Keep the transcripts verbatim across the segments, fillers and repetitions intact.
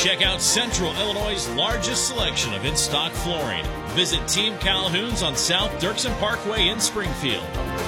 Check out Central Illinois' largest selection of in-stock flooring. Visit Team Calhoun's on South Dirksen Parkway in Springfield.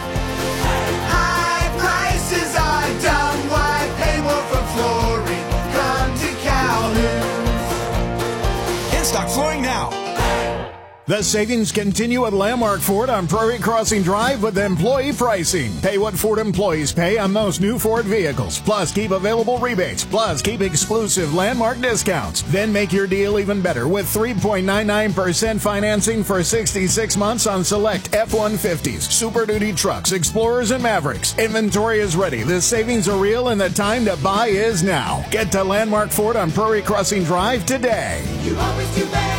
High prices are dumb. Why pay more for flooring? Come to Calhoun's. In-stock flooring now. The savings continue at Landmark Ford on Prairie Crossing Drive with employee pricing. Pay what Ford employees pay on most new Ford vehicles. Plus, keep available rebates. Plus, keep exclusive Landmark discounts. Then make your deal even better with three point nine nine percent financing for sixty-six months on select F one fifties, Super Duty trucks, Explorers, and Mavericks. Inventory is ready. The savings are real, and the time to buy is now. Get to Landmark Ford on Prairie Crossing Drive today. You always do better.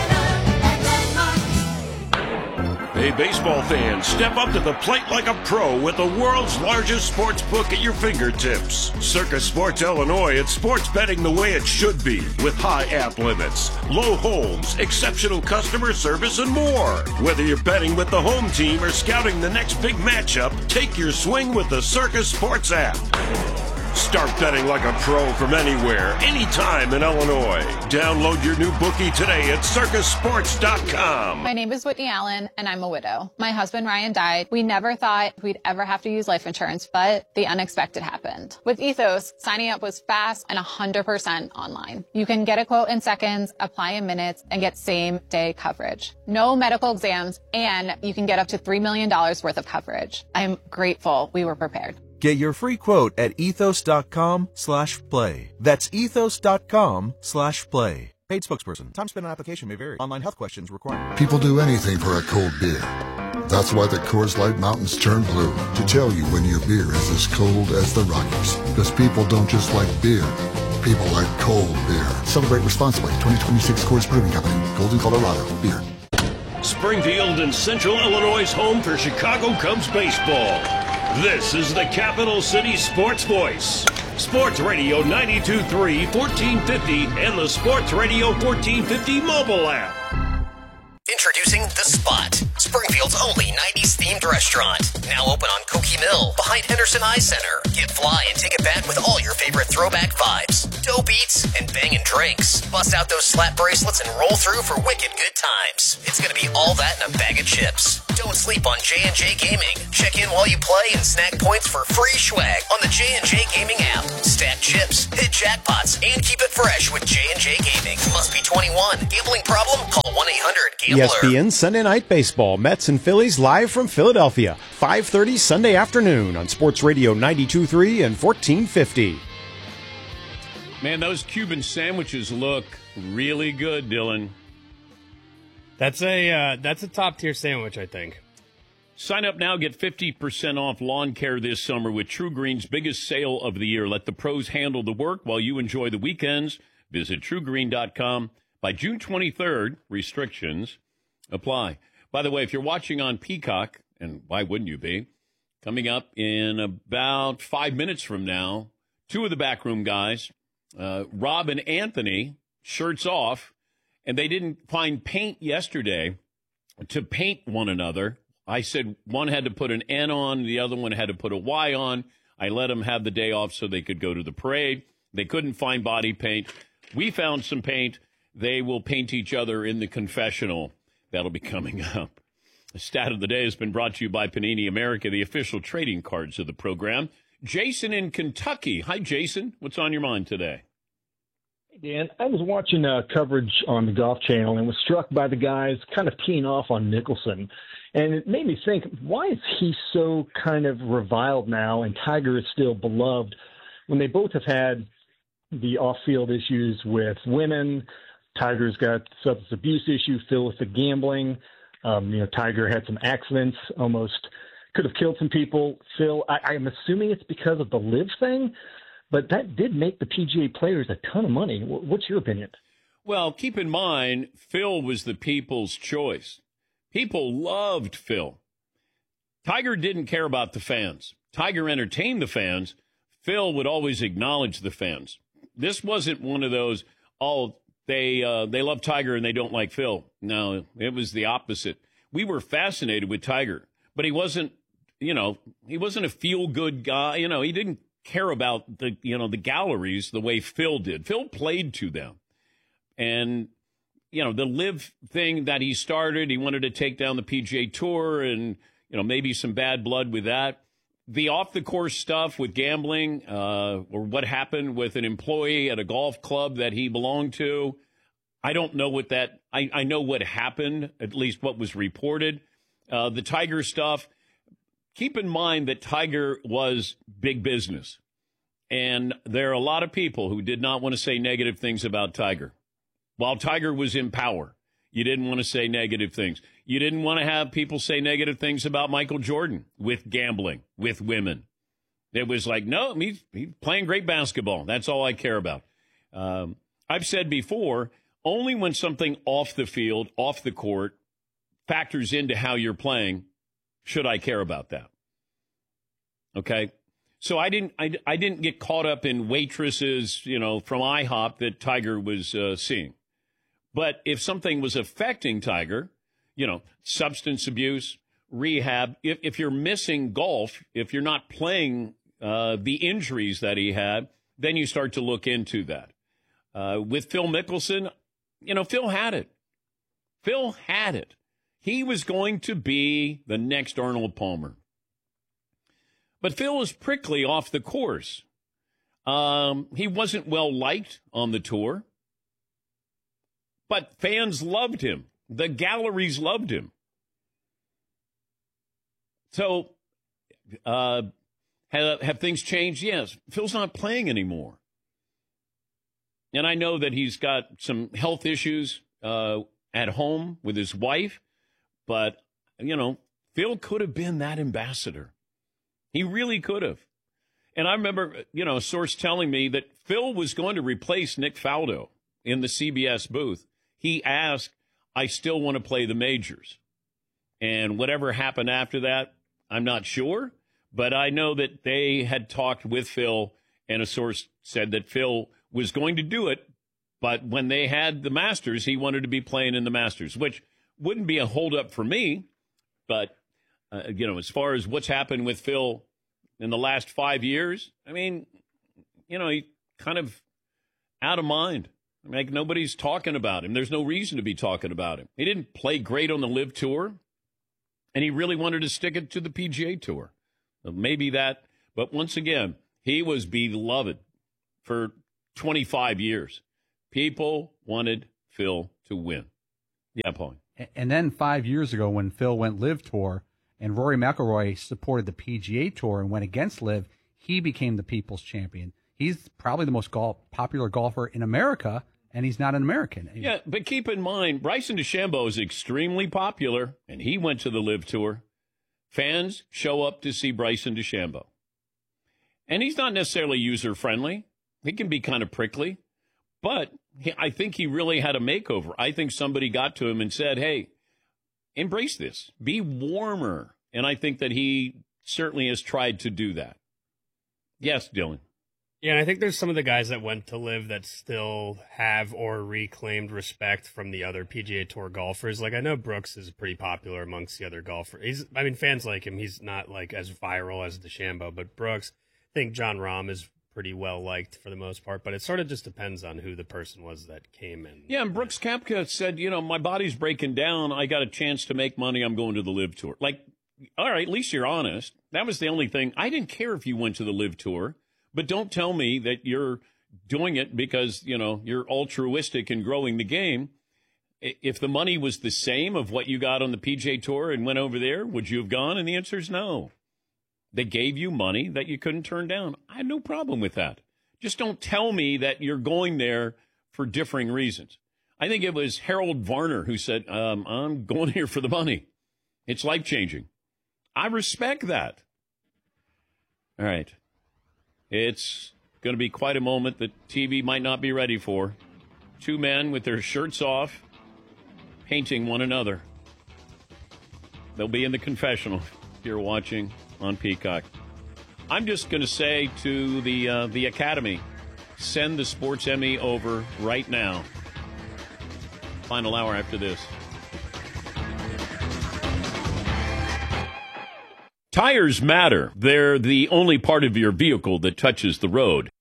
Hey, baseball fans, step up to the plate like a pro with the world's largest sports book at your fingertips. Circus Sports Illinois, it's sports betting the way it should be, with high app limits, low holds, exceptional customer service, and more. Whether you're betting with the home team or scouting the next big matchup, take your swing with the Circus Sports app. Start betting like a pro from anywhere, anytime in Illinois. Download your new bookie today at circus sports dot com. My name is Whitney Allen, and I'm a widow. My husband, Ryan, died. We never thought we'd ever have to use life insurance, but the unexpected happened. With Ethos, signing up was fast and one hundred percent online. You can get a quote in seconds, apply in minutes, and get same-day coverage. No medical exams, and you can get up to three million dollars worth of coverage. I'm grateful we were prepared. Get your free quote at ethos.com slash play. That's ethos.com slash play. Paid spokesperson. Time spent on application may vary. Online health questions required. People do anything for a cold beer. That's why the Coors Light Mountains turn blue, to tell you when your beer is as cold as the Rockies. Because people don't just like beer. People like cold beer. Celebrate responsibly. twenty twenty-six Coors Brewing Company. Golden, Colorado. Beer. Springfield and Central Illinois' home for Chicago Cubs baseball. This is the Capital City Sports Voice. Sports Radio ninety-two point three, fourteen fifty, and the Sports Radio fourteen fifty mobile app. Introducing The Spot, Springfield's only nineties-themed restaurant. Now open on Cokie Mill, behind Henderson Eye Center. Get fly and take it back with all your favorite throwback vibes. Dope eats and bangin' drinks. Bust out those slap bracelets and roll through for wicked good times. It's gonna be all that and a bag of chips. Don't sleep on J and J Gaming. Check in while you play and snack points for free swag on the J and J Gaming app. Stack chips, hit jackpots, and keep it fresh with J and J Gaming. Must be twenty-one. Gambling problem? Call one eight hundred gambler. E S P N Sunday Night Baseball. Mets and Phillies live from Philadelphia. five thirty Sunday afternoon on Sports Radio ninety-two point three and fourteen fifty. Man, those Cuban sandwiches look really good, Dylan. That's a uh, that's a top tier sandwich, I think. Sign up now, get fifty percent off lawn care this summer with True Green's biggest sale of the year. Let the pros handle the work while you enjoy the weekends. Visit true green dot com. By June twenty-third, restrictions apply. By the way, if you're watching on Peacock, and why wouldn't you be, coming up in about five minutes from now, two of the backroom guys, uh, Rob and Anthony, shirts off, and they didn't find paint yesterday to paint one another. I said one had to put an N on, the other one had to put a Y on. I let them have the day off so they could go to the parade. They couldn't find body paint. We found some paint. They will paint each other in the confessional. That'll be coming up. The stat of the day has been brought to you by Panini America, the official trading cards of the program. Jason in Kentucky. Hi, Jason. What's on your mind today? Dan, I was watching uh, coverage on the Golf Channel and was struck by the guys kind of teeing off on Nicholson. And it made me think, why is he so kind of reviled now and Tiger is still beloved when they both have had the off-field issues with women? Tiger's got substance abuse issue, Phil with the gambling. Um, you know, Tiger had some accidents, almost could have killed some people. Phil, I, I'm assuming it's because of the live thing. But that did make the P G A players a ton of money. What's your opinion? Well, keep in mind, Phil was the people's choice. People loved Phil. Tiger didn't care about the fans. Tiger entertained the fans. Phil would always acknowledge the fans. This wasn't one of those, oh, they, uh, they love Tiger and they don't like Phil. No, it was the opposite. We were fascinated with Tiger, but he wasn't, you know, he wasn't a feel-good guy. You know, he didn't care about the, you know, the galleries the way Phil did. Phil played to them. And, you know, the live thing that he started, he wanted to take down the P G A Tour and, you know, maybe some bad blood with that. The off-the-course stuff with gambling, uh, or what happened with an employee at a golf club that he belonged to, I don't know what that – I know what happened, at least what was reported. Uh, the Tiger stuff, keep in mind that Tiger was big business. And there are a lot of people who did not want to say negative things about Tiger. While Tiger was in power, you didn't want to say negative things. You didn't want to have people say negative things about Michael Jordan with gambling, with women. It was like, no, he's, he's playing great basketball. That's all I care about. Um, I've said before, only when something off the field, off the court, factors into how you're playing, should I care about that. Okay? So I didn't I, I didn't get caught up in waitresses, you know, from IHOP that Tiger was uh, seeing. But if something was affecting Tiger, you know, substance abuse, rehab, if, if you're missing golf, if you're not playing uh, the injuries that he had, then you start to look into that. Uh, with Phil Mickelson, you know, Phil had it. Phil had it. He was going to be the next Arnold Palmer. But Phil was prickly off the course. Um, he wasn't well liked on the tour. But fans loved him. The galleries loved him. So, uh, have, have things changed? Yes. Phil's not playing anymore. And I know that he's got some health issues uh, at home with his wife. But, you know, Phil could have been that ambassador. He really could have. And I remember, you know, a source telling me that Phil was going to replace Nick Faldo in the C B S booth. He asked, I still want to play the majors. And whatever happened after that, I'm not sure. But I know that they had talked with Phil, and a source said that Phil was going to do it. But when they had the Masters, he wanted to be playing in the Masters, which wouldn't be a holdup for me. But, uh, you know, as far as what's happened with Phil in the last five years, I mean, you know, he kind of out of mind. Like, nobody's talking about him. There's no reason to be talking about him. He didn't play great on the Live Tour, and he really wanted to stick it to the P G A Tour. So maybe that, but once again, he was beloved for twenty-five years. People wanted Phil to win. Yeah, Paul. And then five years ago when Phil went Live Tour and Rory McIlroy supported the P G A Tour and went against Live, he became the people's champion. He's probably the most golf, popular golfer in America, and he's not an American. Yeah, but keep in mind, Bryson DeChambeau is extremely popular, and he went to the Live Tour. Fans show up to see Bryson DeChambeau. And he's not necessarily user-friendly. He can be kind of prickly. But he, I think he really had a makeover. I think somebody got to him and said, hey, embrace this. Be warmer. And I think that he certainly has tried to do that. Yes, Dylan. Yeah, and I think there's some of the guys that went to Live that still have or reclaimed respect from the other P G A Tour golfers. Like, I know Brooks is pretty popular amongst the other golfers. He's, I mean, fans like him. He's not, like, as viral as DeChambeau, but Brooks, I think Jon Rahm is pretty well liked for the most part, but it sort of just depends on who the person was that came in. Yeah, and Brooks Koepka said, you know, my body's breaking down. I got a chance to make money. I'm going to the Live Tour. Like, all right, at least you're honest. That was the only thing. I didn't care if you went to the Live Tour. But don't tell me that you're doing it because, you know, you're altruistic in growing the game. If the money was the same of what you got on the P G A Tour and went over there, would you have gone? And the answer is no. They gave you money that you couldn't turn down. I had no problem with that. Just don't tell me that you're going there for differing reasons. I think it was Harold Varner who said, um, I'm going here for the money. It's life-changing. I respect that. All right. It's going to be quite a moment that T V might not be ready for. Two men with their shirts off, painting one another. They'll be in the confessional if you're watching on Peacock. I'm just going to say to the uh, the Academy, send the Sports Emmy over right now. Final hour after this. Tires matter. They're the only part of your vehicle that touches the road.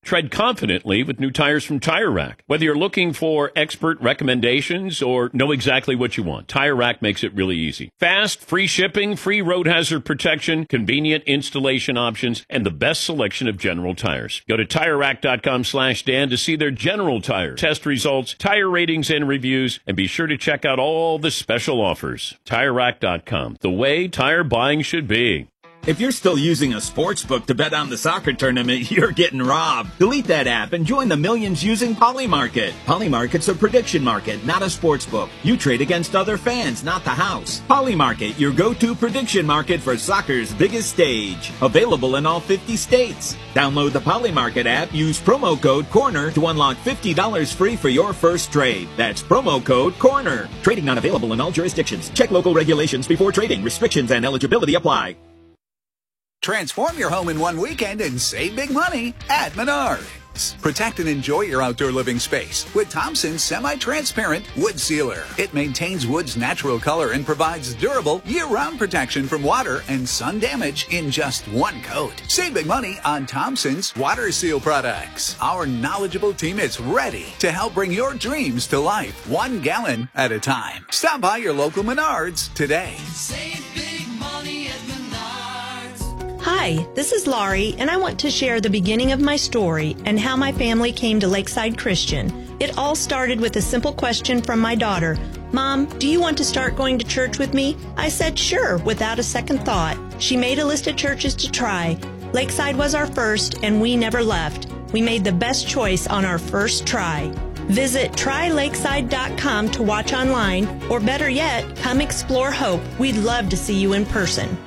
Tread confidently with new tires from Tire Rack. Whether you're looking for expert recommendations or know exactly what you want, Tire Rack makes it really easy. Fast, free shipping, free road hazard protection, convenient installation options, and the best selection of General tires. Go to Tire Rack dot com slash Dan to see their General tire test results, tire ratings, and reviews, and be sure to check out all the special offers. Tire Rack dot com, the way tire buying should be. If you're still using a sports book to bet on the soccer tournament, you're getting robbed. Delete that app and join the millions using Polymarket. Polymarket's a prediction market, not a sports book. You trade against other fans, not the house. Polymarket, your go-to prediction market for soccer's biggest stage. Available in all fifty states. Download the Polymarket app, use promo code CORNER to unlock fifty dollars free for your first trade. That's promo code CORNER. Trading not available in all jurisdictions. Check local regulations before trading. Restrictions and eligibility apply. Transform your home in one weekend and save big money at Menards. Protect and enjoy your outdoor living space with Thompson's semi-transparent wood sealer. It maintains wood's natural color and provides durable year-round protection from water and sun damage in just one coat. Save big money on Thompson's water seal products. Our knowledgeable team is ready to help bring your dreams to life, one gallon at a time. Stop by your local Menards today. Save big money at Menards. Hi, this is Laurie, and I want to share the beginning of my story and how my family came to Lakeside Christian. It all started with a simple question from my daughter. Mom, do you want to start going to church with me? I said sure, without a second thought. She made a list of churches to try. Lakeside was our first, and we never left. We made the best choice on our first try. Visit try lakeside dot com to watch online, or better yet, come explore Hope. We'd love to see you in person.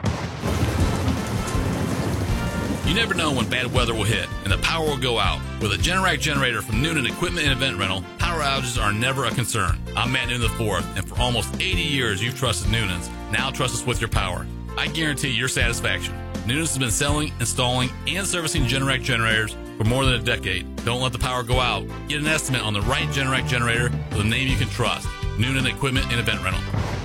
You never know when bad weather will hit and the power will go out. With a Generac generator from Noonan Equipment and Event Rental, power outages are never a concern. I'm Matt Noonan the fourth, and for almost eighty years you've trusted Noonan's. Now trust us with your power. I guarantee your satisfaction. Noonan's has been selling, installing, and servicing Generac generators for more than a decade. Don't let the power go out. Get an estimate on the right Generac generator with a name you can trust. Noonan Equipment and Event Rental.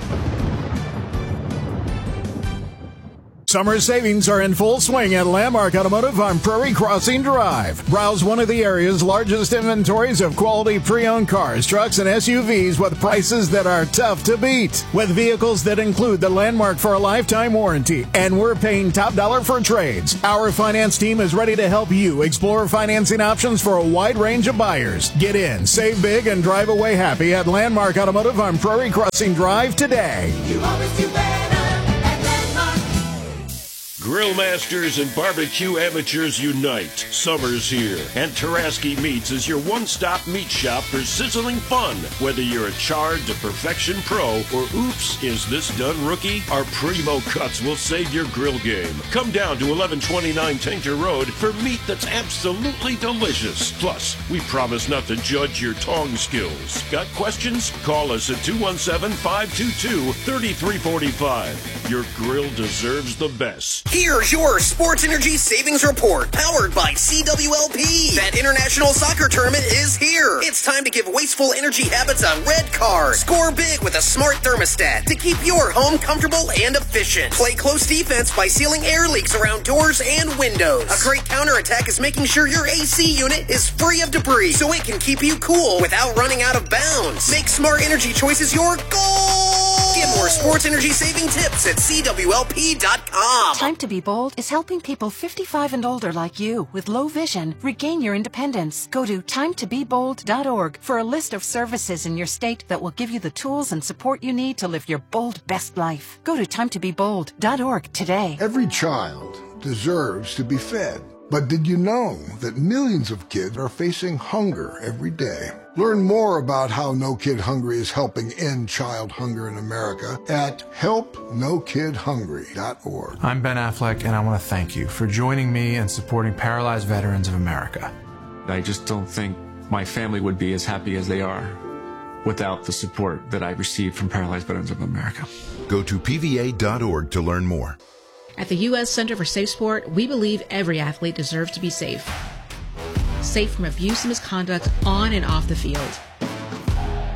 Summer savings are in full swing at Landmark Automotive on Prairie Crossing Drive. Browse one of the area's largest inventories of quality pre-owned cars, trucks, and S U Vs with prices that are tough to beat. With vehicles that include the Landmark for a lifetime warranty, and we're paying top dollar for trades. Our finance team is ready to help you explore financing options for a wide range of buyers. Get in, save big, and drive away happy at Landmark Automotive on Prairie Crossing Drive today. You always do better. Grill masters and barbecue amateurs unite. Summer's here, and Taraski Meats is your one-stop meat shop for sizzling fun. Whether you're a charred to perfection pro or oops, is this done rookie? Our primo cuts will save your grill game. Come down to eleven twenty-nine Tainter Road for meat that's absolutely delicious. Plus, we promise not to judge your tong skills. Got questions? Call us at two one seven, five two two, three three four five. Your grill deserves the best. Here's your Sports Energy Savings Report, powered by C W L P. That international soccer tournament is here. It's time to give wasteful energy habits a red card. Score big with a smart thermostat to keep your home comfortable and efficient. Play close defense by sealing air leaks around doors and windows. A great counterattack is making sure your A C unit is free of debris so it can keep you cool without running out of bounds. Make smart energy choices your goal. Get more sports energy saving tips at C W L P dot com. Time to be bold is helping people fifty-five and older like you with low vision regain your independence. Go to time to be bold dot org for a list of services in your state that will give you the tools and support you need to live your bold best life. Go to time to be bold dot org today. Every child deserves to be fed. But did you know that millions of kids are facing hunger every day? Learn more about how No Kid Hungry is helping end child hunger in America at help no kid hungry dot org. I'm Ben Affleck, and I want to thank you for joining me and supporting Paralyzed Veterans of America. I just don't think my family would be as happy as they are without the support that I received from Paralyzed Veterans of America. Go to P V A dot org to learn more. At the U S Center for Safe Sport, we believe every athlete deserves to be safe. Safe from abuse and misconduct on and off the field.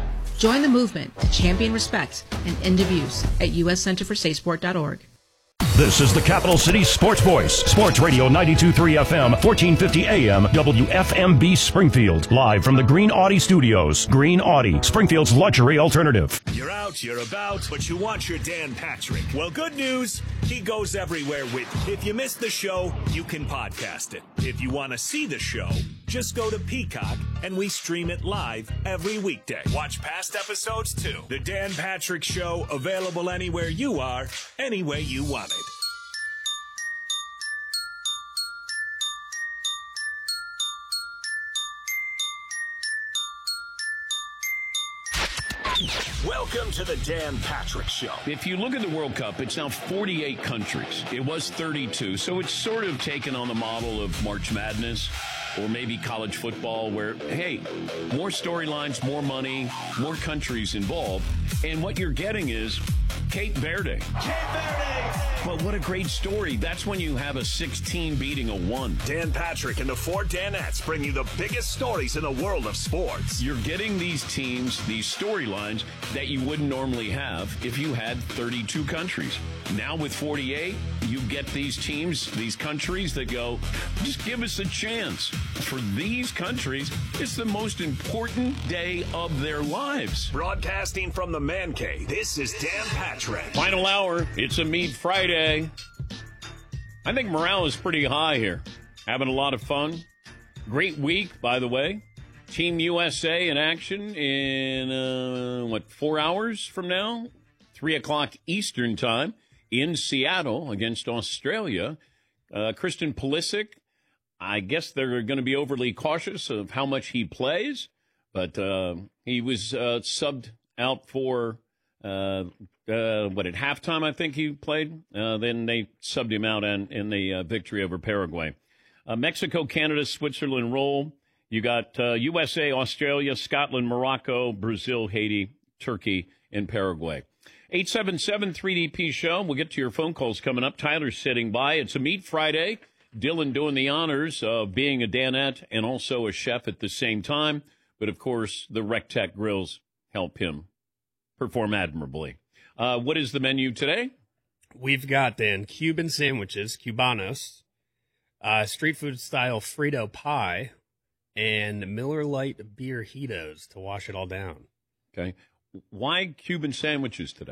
Join the movement to champion respect and end abuse at U S Center for Safe Sport dot org. This is the Capital City Sports Voice, Sports Radio ninety-two point three F M, fourteen fifty A M, W F M B Springfield. Live from the Green Audi Studios. Green Audi, Springfield's luxury alternative. You're out, you're about, but you want your Dan Patrick. Well, good news, he goes everywhere with you. If you missed the show, you can podcast it. If you want to see the show, just go to Peacock, and we stream it live every weekday. Watch past episodes, too. The Dan Patrick Show, available anywhere you are, any way you want it. Welcome to the Dan Patrick Show. If you look at the World Cup, it's now forty-eight countries. It was thirty-two, so it's sort of taken on the model of March Madness or maybe college football where, hey, more storylines, more money, more countries involved. And what you're getting is Cape Verde. Cape Verde! Well, what a great story. That's when you have a sixteen beating a one. Dan Patrick and the four Danettes bring you the biggest stories in the world of sports. You're getting these teams, these storylines that you wouldn't normally have if you had thirty-two countries. Now with forty-eight, you get these teams, these countries that go, just give us a chance. For these countries, it's the most important day of their lives. Broadcasting from the Man Cave, this is Dan Patrick. Final hour, it's a Meat Friday. I think morale is pretty high here. Having a lot of fun. Great week, by the way. Team U S A in action in, uh, what, four hours from now? Three o'clock Eastern time in Seattle against Australia. Uh, Christian Pulisic, I guess they're going to be overly cautious of how much he plays, but uh, he was uh, subbed out for, uh, uh, what, at halftime, I think he played. Uh, then they subbed him out in, in the uh, victory over Paraguay. Uh, Mexico, Canada, Switzerland roll. You got uh, U S A, Australia, Scotland, Morocco, Brazil, Haiti, Turkey, and Paraguay. eight seven seven three D P show. We'll get to your phone calls coming up. Tyler's sitting by. It's a Meat Friday. Dylan doing the honors of being a Danette and also a chef at the same time. But, of course, the RecTech grills help him perform admirably. Uh, what is the menu today? We've got, Dan, Cuban sandwiches, Cubanos, uh, street food style Frito pie, and Miller Lite beer Heatos to wash it all down. Okay. Why Cuban sandwiches today?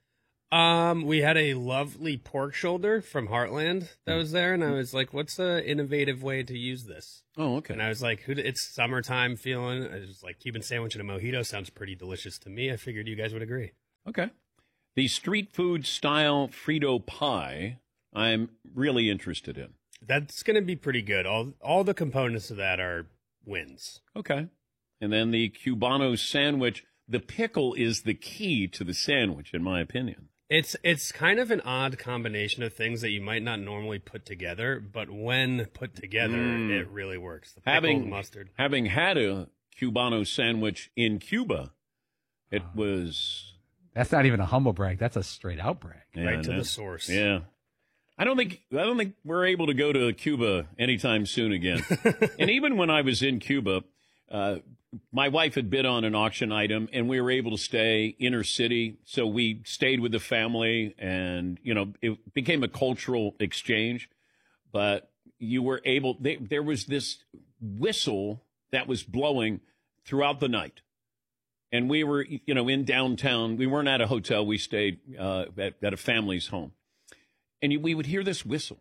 Um, we had a lovely pork shoulder from Heartland that was there, and I was like, what's an innovative way to use this? Oh, okay. And I was like, who? It's summertime feeling. I was like, Cuban sandwich and a mojito sounds pretty delicious to me. I figured you guys would agree. Okay. The street food style Frito pie, I'm really interested in. That's going to be pretty good. All all the components of that are wins. Okay. And then the Cubano sandwich, the pickle is the key to the sandwich, in my opinion. It's it's kind of an odd combination of things that you might not normally put together, but when put together, mm. it really works. The pickle, having, the mustard. Having had a Cubano sandwich in Cuba, it oh. was... That's not even a humble brag. That's a straight out brag. Yeah, right to the source. Yeah. I don't think I don't think we're able to go to Cuba anytime soon again. And even when I was in Cuba, uh, my wife had bid on an auction item, and we were able to stay inner city. So we stayed with the family, and you know, it became a cultural exchange. But you were able. They, there was this whistle that was blowing throughout the night. And we were, you know, in downtown. We weren't at a hotel. We stayed uh, at, at a family's home. And we would hear this whistle,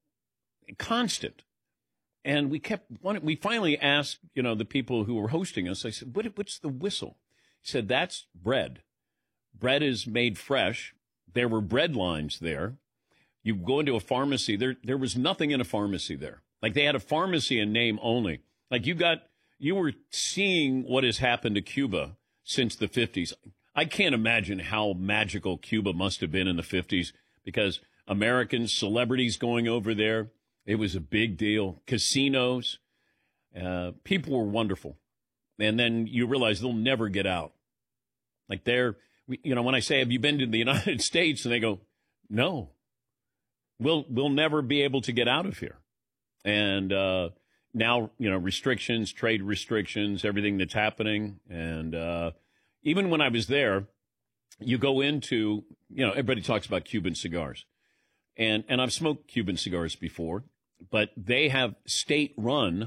constant. And we kept, we finally asked, you know, the people who were hosting us, I said, what, what's the whistle? He said, that's bread. Bread is made fresh. There were bread lines there. You go into a pharmacy. There, there was nothing in a pharmacy there. Like they had a pharmacy in name only. Like you got, you were seeing what has happened to Cuba since the fifties. I can't imagine how magical Cuba must have been in the fifties because Americans, celebrities going over there, it was a big deal. Casinos, uh, people were wonderful. And then you realize they'll never get out. Like they're, you know, when I say, have you been to the United States? And they go, no, we'll, we'll never be able to get out of here. And uh, now, you know, restrictions, trade restrictions, everything that's happening. And uh, even when I was there, you go into, you know, everybody talks about Cuban cigars. And and I've smoked Cuban cigars before, but they have state-run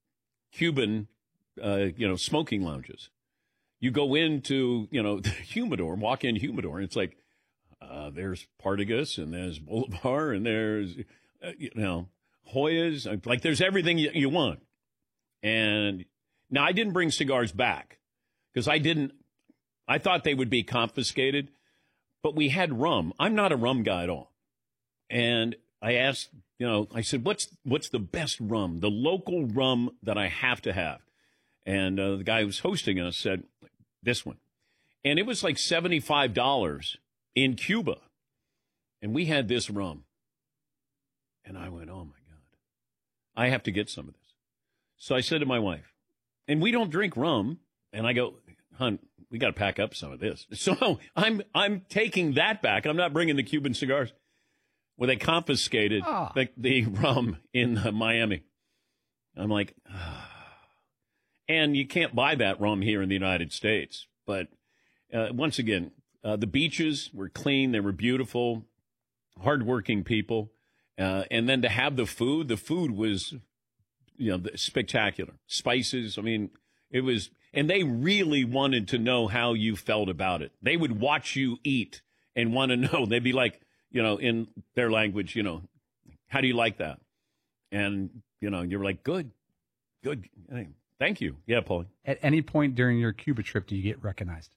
Cuban, uh, you know, smoking lounges. You go into, you know, the humidor, walk-in humidor, and it's like, uh, there's Partagas, and there's Bolivar, and there's, uh, you know, Hoyas. Like, there's everything you, you want. And now I didn't bring cigars back because I didn't, I thought they would be confiscated, but we had rum. I'm not a rum guy at all. And I asked, you know, I said, what's what's the best rum, the local rum that I have to have? And uh, the guy who was hosting us said, this one. And it was like seventy-five dollars in Cuba. And we had this rum. And I went, oh, my God, I have to get some of this. So I said to my wife, and we don't drink rum. And I go, hon, we got to pack up some of this. So I'm I'm taking that back. I'm not bringing the Cuban cigars. Well, they confiscated oh. the, the rum in uh, Miami. I'm like, ah. And you can't buy that rum here in the United States. But uh, once again, uh, the beaches were clean. They were beautiful, hardworking people. Uh, and then to have the food, the food was, you know, spectacular. Spices. I mean, it was, and they really wanted to know how you felt about it. They would watch you eat and want to know. They'd be like, you know, in their language, you know, how do you like that? And, you know, you're like, good, good. Thank you. Yeah, Paulie. At any point during your Cuba trip, do you get recognized?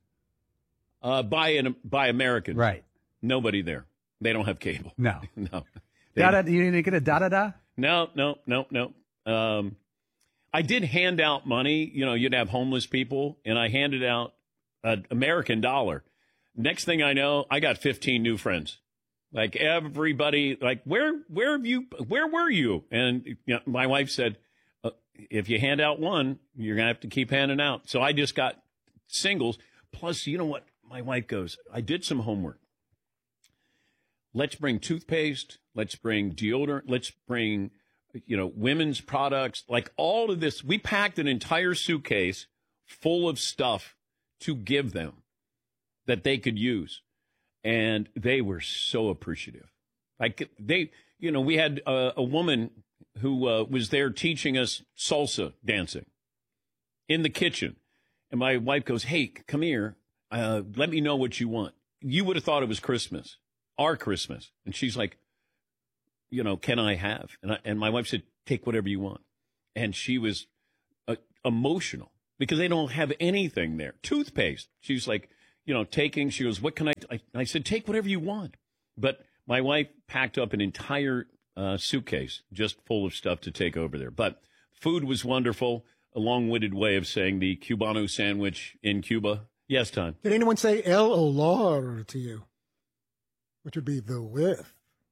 Uh, by an by Americans. Right. Nobody there. They don't have cable. No. No. Da, da, you didn't get a da-da-da? No, no, no, no. Um, I did hand out money. You know, you'd have homeless people, and I handed out an American dollar. Next thing I know, I got fifteen new friends. Like everybody, like, where where have you, where were you? And you know, my wife said, uh, if you hand out one, you're going to have to keep handing out. So I just got singles. Plus, you know what? My wife goes, I did some homework. Let's bring toothpaste. Let's bring deodorant. Let's bring, you know, women's products. Like all of this. We packed an entire suitcase full of stuff to give them that they could use. And they were so appreciative. Like they, you know, we had a, a woman who uh, was there teaching us salsa dancing in the kitchen. And my wife goes, hey, come here. Uh, let me know what you want. You would have thought it was Christmas, our Christmas. And she's like, you know, can I have? And, I, and my wife said, take whatever you want. And she was uh, emotional because they don't have anything there. Toothpaste. She's like, you know, taking, she goes, what can I, I, I said, take whatever you want. But my wife packed up an entire uh, suitcase just full of stuff to take over there. But food was wonderful. A long-winded way of saying the Cubano sandwich in Cuba. Yes, Tom. Did anyone say El Olor to you? Which would be the whiff.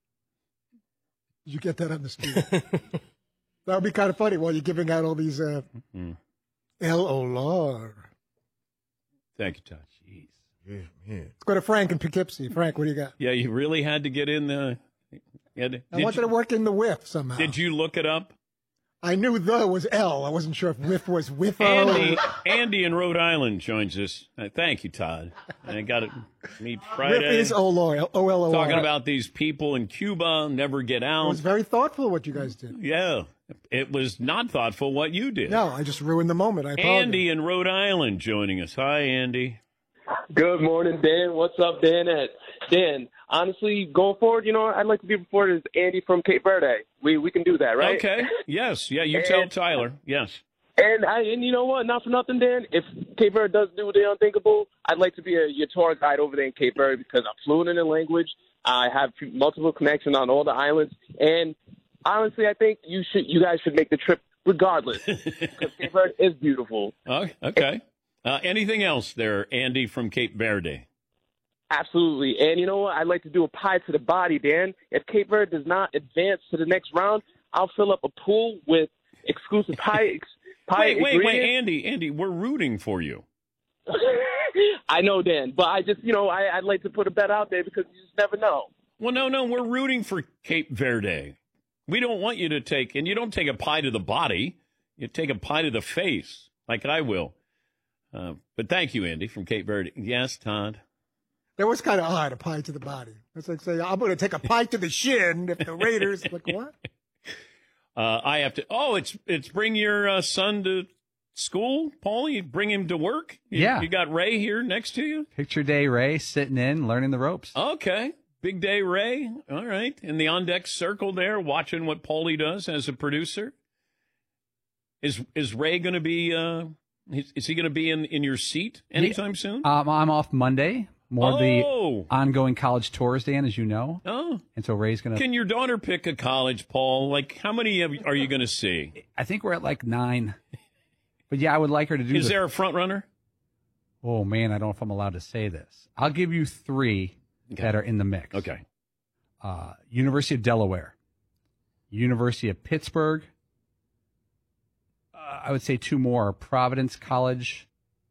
Did you get that on the street? That would be kind of funny while you're giving out all these uh, mm-hmm. El Olor. Thank you, Todd. Jeez. Yeah, yeah. Let's go to Frank in Poughkeepsie. Frank, what do you got? Yeah, you really had to get in the... To, I wanted you, to work in the whiff somehow. Did you look it up? I knew the was L. I wasn't sure if whiff was whiff. Andy, Andy in Rhode Island joins us. Uh, thank you, Todd. I got to meet Friday. Whiff is Olor, O L O R. Talking about these people in Cuba, never get out. It was very thoughtful what you guys did. Yeah. It was not thoughtful what you did. No, I just ruined the moment. I apologize. Andy in Rhode Island joining us. Hi, Andy. Good morning, Dan. What's up, Dan? At Dan, honestly, going forward, you know, I'd like to be reported as Andy from Cape Verde. We we can do that, right? Okay. Yes. Yeah. You and, tell Tyler. Yes. And I and you know what? Not for nothing, Dan. If Cape Verde does do the unthinkable, I'd like to be a, your tour guide over there in Cape Verde because I'm fluent in the language. I have multiple connections on all the islands, and honestly, I think you should. You guys should make the trip regardless because Cape Verde is beautiful. Oh, okay. Uh, anything else there, Andy from Cape Verde? Absolutely. And you know what? I'd like to do a pie to the body, Dan. If Cape Verde does not advance to the next round, I'll fill up a pool with exclusive pie. pie wait, wait, wait, Andy, Andy, we're rooting for you. I know, Dan, but I just, you know, I, I'd like to put a bet out there because you just never know. Well, no, no, we're rooting for Cape Verde. We don't want you to take, and you don't take a pie to the body. You take a pie to the face, like I will. Uh, but thank you, Andy, from Cape Verde. Yes, Todd? That was kind of odd, a pie to the body. It's like saying, I'm going to take a pie to the shin if the Raiders, like, what? Uh, I have to, oh, it's it's bring your uh, son to school, Paulie? Bring him to work? You, Yeah. You got Ray here next to you? Picture day Ray sitting in, learning the ropes. Okay. Big day, Ray. All right. In the on-deck circle there, watching what Paulie does as a producer. Is is Ray going to be, uh, is, is he going to be in, in your seat anytime soon? Um, I'm off Monday. More of Oh. the ongoing college tours, Dan, as you know. Oh. And so Ray's going to. Can your daughter pick a college, Paul? Like, how many of, are you going to see? I think we're at like nine. But yeah, I would like her to do Is the- there a front runner? Oh, man, I don't know if I'm allowed to say this. I'll give you three that are in the mix. Okay. Uh, University of Delaware, University of Pittsburgh. Uh, I would say two more, Providence College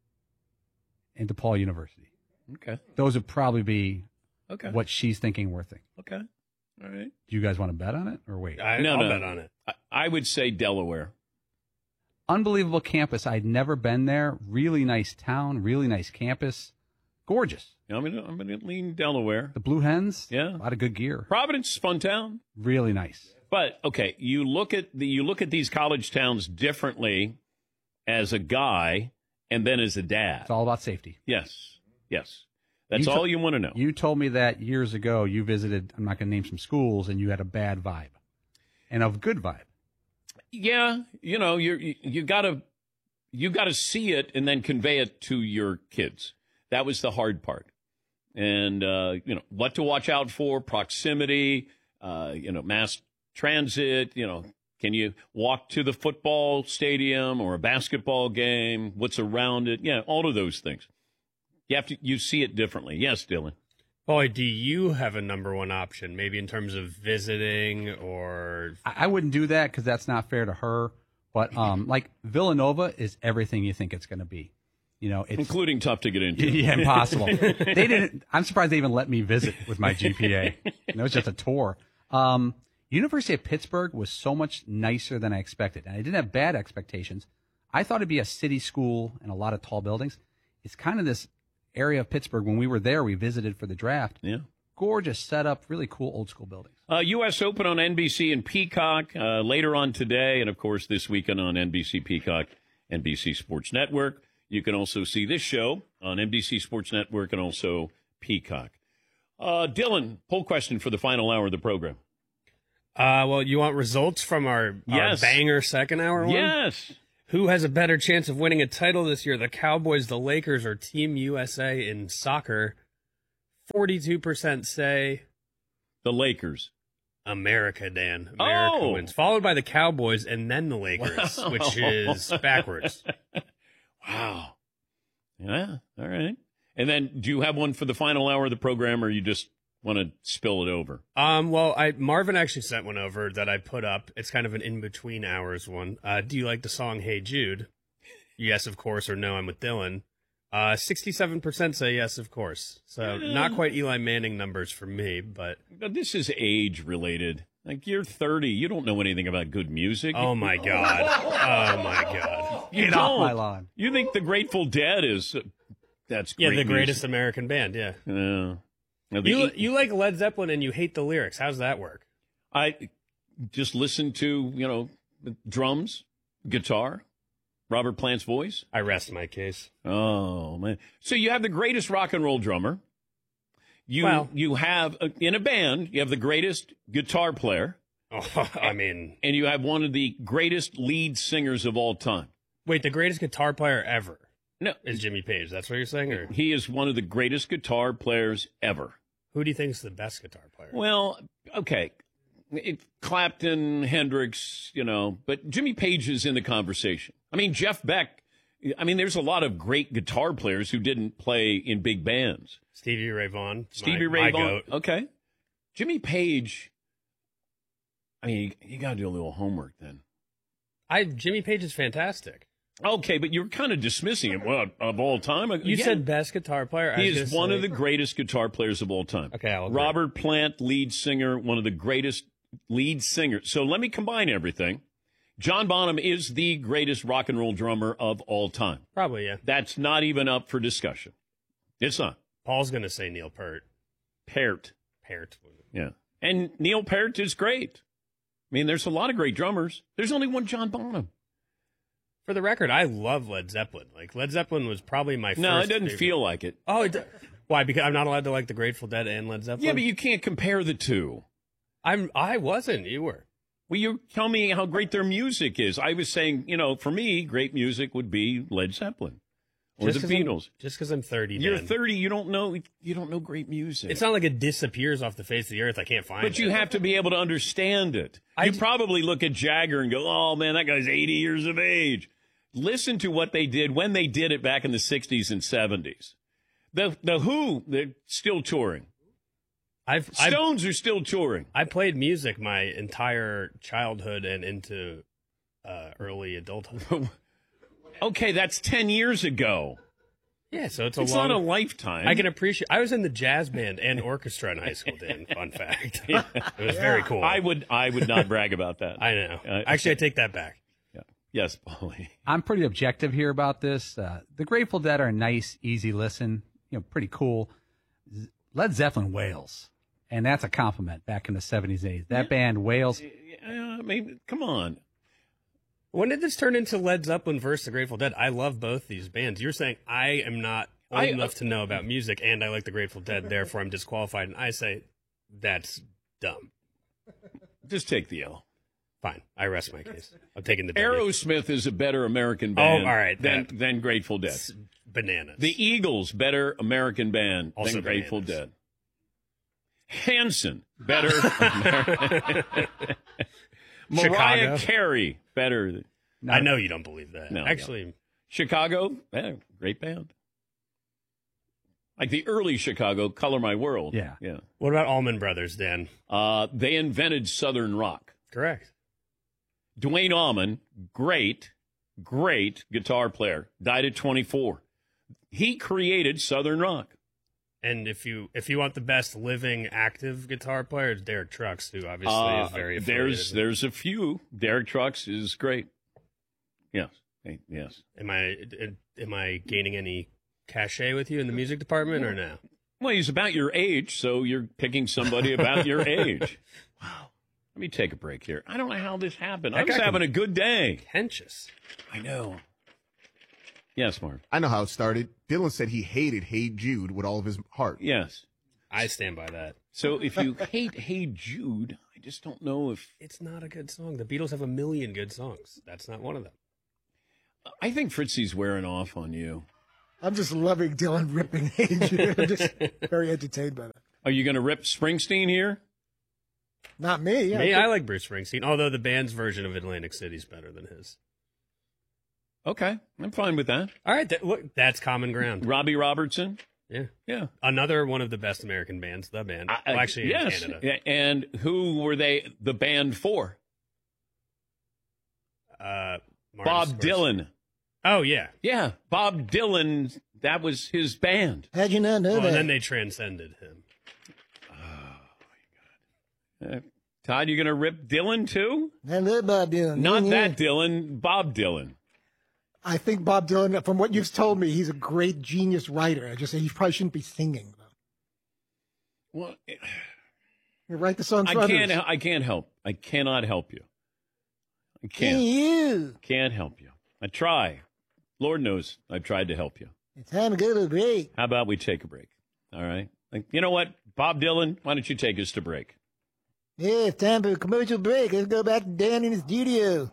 and DePaul University. Okay. Those would probably be Okay. what she's thinking we're thinking. Okay. All right. Do you guys want to bet on it or wait? I, No, I'll no. bet on it. I, I would say Delaware. Unbelievable campus. I'd never been there. Really nice town, really nice campus. Gorgeous. I'm going to I'm gonna lean Delaware. The Blue Hens, Yeah. a lot of good gear. Providence is a fun town. Really nice. But okay, you look at the you look at these college towns differently as a guy and then as a dad. It's all about safety. Yes. Yes. That's You to- all you want to know. You told me that years ago you visited, I'm not going to name some schools, and you had a bad vibe and a good vibe. Yeah, you know, you're, you you gotta you gotta see it and then convey it to your kids. That was the hard part, and uh, you know what to watch out for: proximity, uh, you know, mass transit. You know, can you walk to the football stadium or a basketball game? What's around it? Yeah, all of those things. You have to you see it differently. Yes, Dylan. Boy, do you have a number one option, maybe in terms of visiting or... I, I wouldn't do that because that's not fair to her. But um, like Villanova is everything you think it's going to be. You know, it's Including tough to get into. yeah, impossible. They didn't. I'm surprised they even let me visit with my G P A. It was just a tour. Um, University of Pittsburgh was so much nicer than I expected, and I didn't have bad expectations. I thought it'd be a city school and a lot of tall buildings. It's kind of this area of Pittsburgh. When we were there, we visited for the draft. Yeah. Gorgeous setup, really cool old school buildings. Uh, U S Open on N B C and Peacock uh, later on today, and of course this weekend on N B C Peacock, N B C Sports Network. You can also see this show on N B C Sports Network and also Peacock. Uh, Dylan, poll question for the final hour of the program. Uh, well, you want results from our, our Yes. banger second hour one? Yes. Who has a better chance of winning a title this year, the Cowboys, the Lakers, or Team U S A in soccer? forty-two percent say the Lakers. America, Dan. America Oh. wins. Followed by the Cowboys and then the Lakers, Wow. which is backwards. Wow. Yeah. All right. And then do you have one for the final hour of the program, or you just want to spill it over? Um, well, I Marvin actually sent one over that I put up. It's kind of an in-between hours one. Uh, do you like the song Hey Jude? Yes, of course, or no, I'm with Dylan. Uh, sixty-seven percent say yes, of course. So Yeah. not quite Eli Manning numbers for me, but... But this is age-related. Like, you're thirty. You don't know anything about good music. Oh, my God. Oh, my God. You Get don't. off my lawn. You think the Grateful Dead is... Uh, that's Yeah, great the greatest music. American band, yeah. Yeah. Now, the You, E- you like Led Zeppelin and you hate the lyrics. How's that work? I just listen to, you know, drums, guitar, Robert Plant's voice. I rest my case. Oh, man. So you have the greatest rock and roll drummer. You Well- you have, uh, in a band, you have the greatest guitar player. Oh, I mean... And you have one of the greatest lead singers of all time. Wait, the greatest guitar player ever No, is Jimmy Page. That's what you're saying? Or he is one of the greatest guitar players ever. who do you think's the best guitar player? Well, okay. It, Clapton, Hendrix, you know, but Jimmy Page is in the conversation. I mean, Jeff Beck, I mean, there's a lot of great guitar players who didn't play in big bands. Stevie Ray Vaughan. Stevie my, Ray my Vaughan. goat. Okay. Jimmy Page, I mean, you, you got to do a little homework then. I Jimmy Page is fantastic. Okay, but you're kind of dismissing him. Well, of all time. You Yeah. said best guitar player. I He was is gonna one say- of the greatest guitar players of all time. Okay, I'll agree. Robert Plant, lead singer, one of the greatest lead singers. So let me combine everything. John Bonham is the greatest rock and roll drummer of all time. Probably, yeah. That's not even up for discussion. It's not. Paul's going to say Neil Peart. Peart. Peart. Yeah. And Neil Peart is great. I mean, there's a lot of great drummers. There's only one John Bonham. For the record, I love Led Zeppelin. Like, Led Zeppelin was probably my first No, it doesn't favorite. feel like it. Oh, it, why? Because I'm not allowed to like the Grateful Dead and Led Zeppelin? Yeah, but you can't compare the two. I'm, I wasn't. You were. Well, you tell me how great their music is. I was saying, you know, for me, great music would be Led Zeppelin or Just the 'cause I'm- Beatles. just because I'm thirty, You're Dan. thirty. You don't know. You don't know great music. It's not like it disappears off the face of the earth. I can't find it. But you have to be able to understand it. You probably look at Jagger and go, "Oh man, that guy's eighty years of age." Listen to what they did when they did it back in the sixties and seventies. The the Who, they're still touring. I've Stones are still touring. I played music my entire childhood and into uh, early adulthood. Okay, that's ten years ago. Yeah, so it's a It's long, not a lifetime. I can appreciate. I was in the jazz band and orchestra in high school. Dan, fun fact. It was very cool. I would I would not brag about that. I know. Uh, Actually, I take that back. Yeah. Yes, Paulie. I'm pretty objective here about this. Uh, the Grateful Dead are a nice, easy listen. You know, pretty cool. Z- Led Zeppelin wails, and that's a compliment. Back in the seventies, eighties, that band wails. Uh, I mean, come on. When did this turn into Led Zeppelin versus the Grateful Dead? I love both these bands. You're saying I am not old I- enough to know about music, and I like the Grateful Dead, therefore I'm disqualified. And I say that's dumb. Just take the L. Fine, I rest my case. I'm taking the W. Aerosmith is a better American band Oh, all right, than, that- than Grateful Dead. Bananas. The Eagles, better American band Also than Grateful bananas. Dead. Hanson, better American. Mariah Chicago. Carey, better. Than, I know you don't believe that. No, I Actually, don't. Chicago, yeah, great band. Like the early Chicago, Color My World. Yeah. Yeah. what about Allman Brothers, Dan? Uh, they invented Southern rock. Correct. Dwayne Allman, great, great guitar player, died at twenty-four. He created Southern rock. And if you if you want the best living active guitar player, it's Derek Trucks, who obviously Uh, is very there's affiliated. there's a few. Derek Trucks is great. Yes, Hey, yes. Am I am I gaining any cachet with you in the music department or no? Well, he's about your age, so you're picking somebody about your age. Wow. Let me take a break here. I don't know how this happened. I That was guy having can- a good day. Contentious. I know. Yes, Mark. I know how it started. Dylan said he hated Hey Jude with all of his heart. Yes. I stand by that. So if you hate Hey Jude, I just don't know if... It's not a good song. The Beatles have a million good songs. That's not one of them. I think Fritzy's wearing off on you. I'm just loving Dylan ripping Hey Jude. I'm just very entertained by that. Are you going to rip Springsteen here? Not me. Yeah, Me, I I like Bruce Springsteen, although the band's version of Atlantic City is better than his. Okay, I'm fine with that. All right, that, look, that's common ground. Robbie Robertson? Yeah. Yeah. Another one of the best American bands, the band. I- well, actually, yes. in Canada. Yeah, and who were they the band for? Uh, Martin Bob Scorsese. Dylan. Oh, yeah. Yeah, Bob Dylan, that was his band. How'd you not know Well, that? and then they transcended him. Uh, Todd, you going to rip Dylan too? I love Bob Dylan. Not Yeah, that Dylan, Bob Dylan. I think Bob Dylan, from what you've told me, he's a great genius writer. I just say he probably shouldn't be singing. Though. Well, You write the songs I for can't. others. I can't help. I cannot help you. I can't. you. Can't help you. I try. Lord knows I've tried to help you. It's time to go to break. How about we take a break? All right. Like, you know what, Bob Dylan, why don't you take us to break? Yeah, it's time for a commercial break. Let's go back to Dan in the studio.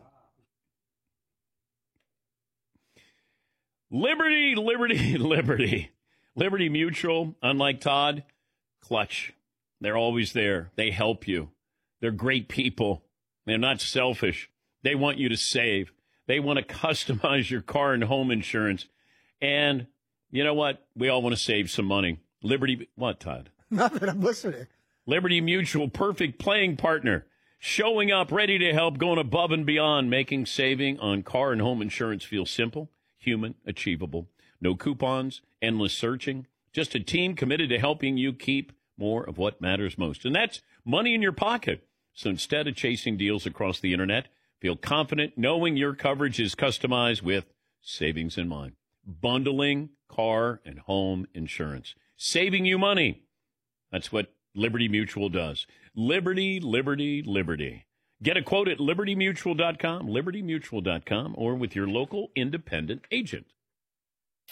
Liberty, liberty, liberty. Liberty Mutual, unlike Todd, clutch. They're always there. They help you. They're great people. They're not selfish. They want you to save. They want to customize your car and home insurance. And you know what? We all want to save some money. Liberty, what, Todd? Nothing, I'm listening. Liberty Mutual, perfect playing partner. Showing up, ready to help, going above and beyond, making saving on car and home insurance feel simple, human, achievable. No coupons, endless searching. Just a team committed to helping you keep more of what matters most. And that's money in your pocket. So instead of chasing deals across the internet, feel confident knowing your coverage is customized with savings in mind. Bundling car and home insurance. saving you money. That's what Liberty Mutual does. Liberty, liberty, liberty. Get a quote at liberty mutual dot com, liberty mutual dot com, or with your local independent agent.